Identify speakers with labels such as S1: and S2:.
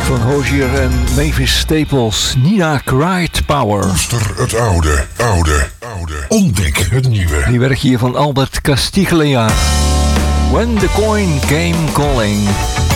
S1: Van Hozier en Mavis Staples. Nina Cried Power.
S2: Koester het oude. Ontdek het nieuwe.
S1: Die werk hier van Albert Castiglia. When the Coin Came Calling.